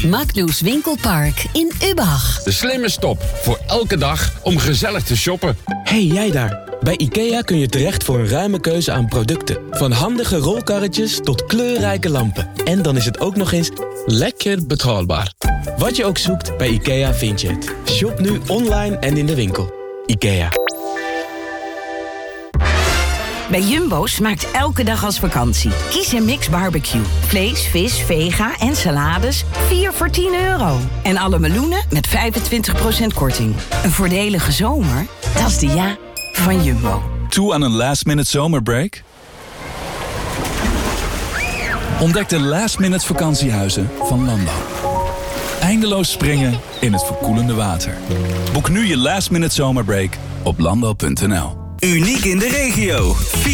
Magnus Winkelpark in Übach. De slimme stop voor elke dag om gezellig te shoppen. Hey, jij daar. Bij IKEA kun je terecht voor een ruime keuze aan producten. Van handige rolkarretjes tot kleurrijke lampen. En dan is het ook nog eens lekker betaalbaar. Wat je ook zoekt, bij IKEA vind je het. Shop nu online en in de winkel. IKEA. Bij Jumbo smaakt elke dag als vakantie. Kies een mix barbecue. Vlees, vis, vega en salades. 4 voor €10. En alle meloenen met 25% korting. Een voordelige zomer, dat is de ja van Jumbo. Toe aan een last-minute zomerbreak? Ontdek de last-minute vakantiehuizen van Landau. Eindeloos springen in het verkoelende water. Boek nu je last-minute zomerbreak op landau.nl. Uniek in de regio.